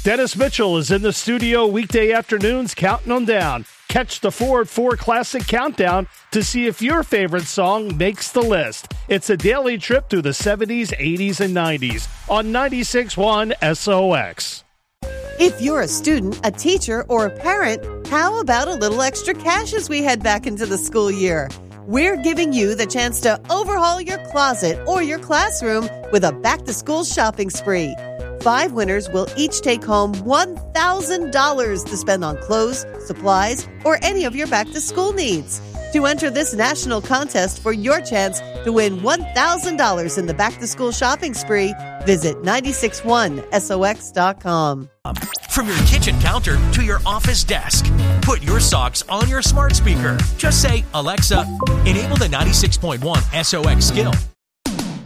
Dennis Mitchell is in the studio weekday afternoons counting them down. Catch the Ford 4 Classic Countdown to see if your favorite song makes the list. It's a daily trip through the 70s, 80s, and 90s on 96.1 SOX. If you're a student, a teacher, or a parent, how about a little extra cash as we head back into the school year? We're giving you the chance to overhaul your closet or your classroom with a back-to-school shopping spree. 5 winners will each take home $1,000 to spend on clothes, supplies, or any of your back-to-school needs. To enter this national contest for your chance to win $1,000 in the back-to-school shopping spree, visit 961sox.com. From your kitchen counter to your office desk, put your socks on your smart speaker. Just say, Alexa, enable the 96.1 SOX skill.